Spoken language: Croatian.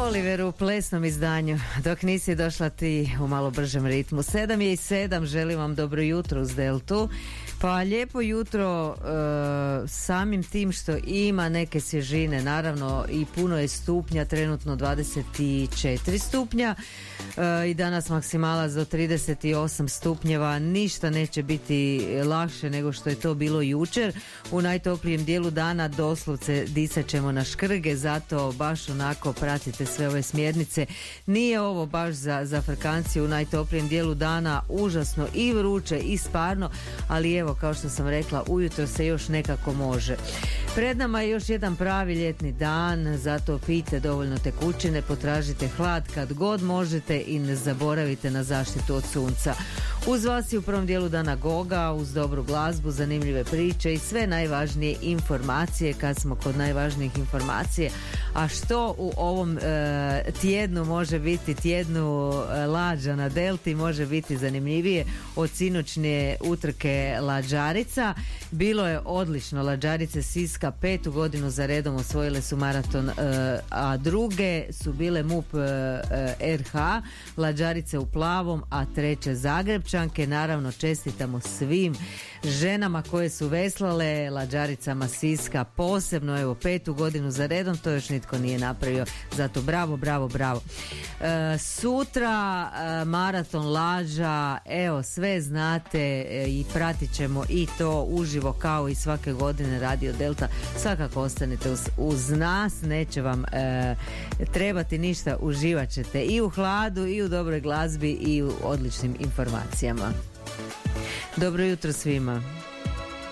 Oliver u plesnom izdanju, dok nisi došla ti u malo bržem ritmu. 7:07, želim vam dobro jutro uz Deltu. Pa lijepo jutro samim tim što ima neke svježine, naravno i puno je stupnja, trenutno 24 stupnja i danas maksimalac do 38 stupnjeva. Ništa neće biti lakše nego što je to bilo jučer. U najtoplijem dijelu dana doslovce disat ćemo na škrge, zato baš onako pratite sve ove smjernice. Nije ovo baš za frkanciju u najtoplijem dijelu dana, užasno i vruće i sparno, ali evo, kao što sam rekla, ujutro se još nekako može. Pred nama je još jedan pravi ljetni dan, zato pijte dovoljno tekućine, potražite hlad kad god možete i ne zaboravite na zaštitu od sunca. Uz vas je u prvom dijelu dana Goga, uz dobru glazbu, zanimljive priče i sve najvažnije informacije, kad smo kod najvažnijih informacije. A što u ovom tjednu može biti, tjednu lađa na Delti, može biti zanimljivije od sinoćnje utrke lađarica. Bilo je odlično, lađarice Siska 5. godinu za redom osvojile su maraton, a druge su bile MUP RH, lađarice u plavom, a treće Zagrebčanke. Naravno čestitamo svim ženama koje su veslale, lađaricama Siska posebno, evo 5. godinu za redom, to još nitko nije napravio, zato bravo, bravo, bravo. Sutra maraton lađa, evo sve znate i pratit ćemo i to uživo kao i svake godine Radio Delta. Svakako ostanite uz nas, neće vam trebati ništa, uživat ćete i u hladu i u dobroj glazbi i u odličnim informacijama. Dobro jutro svima.